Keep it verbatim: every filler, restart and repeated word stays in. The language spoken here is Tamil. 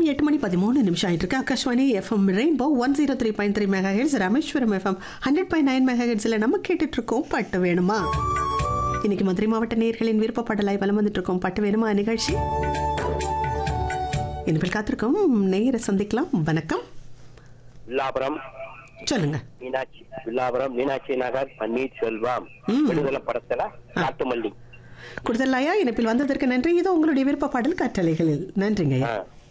நேரம் எட்டு மணி பதிமூணு நிமிஷம் ஆயிட்டு இருக்கு. Akashvani FM rainbow one zero three point three mega heads, Rameswaram FM hundred point nine mega ஹெட்ஸ்ல நம்ம கேட்டுட்டு இருக்கோம் பாட்டு வேணுமா. இன்னைக்கு மதுரை மாவட்ட நேயர்களின் விருப்ப பாடலாய் வலம் வந்துட்டு இருக்கோம் பாட்டு வேணுமா நிகழ்ச்சி. இனிமேல் காத்திருக்கோம் நேயரை சந்திக்கலாம். வணக்கம். வில்லாபுரம் சொல்லுங்க. மீனாட்சி வில்லாபுரம் மீனாட்சி நகர் பன்னீர் செல்வம் விடுதலை படத்துல காட்டுமல்லி குடுதலாயா இணைப்பில் வந்ததற்கு நன்றி. இது உங்களுடைய விருப்ப பாடல் கட்டளைகளில். நன்றிங்க.